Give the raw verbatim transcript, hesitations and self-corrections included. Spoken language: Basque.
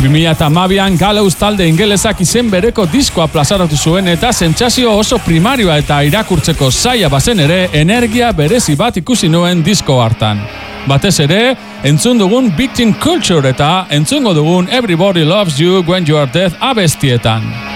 bi mila hamabian Gallows talde ingelesak izen bereko diskoa plazaratu zuen eta sentsazio oso primarioa eta irakurtzeko zaila bazen ere energia berezi bat ikusi nuen disko hartan. Batez ere, entzun dugun Victim Culture eta entzungo dugun Everybody Loves You When You Are Dead abestietan.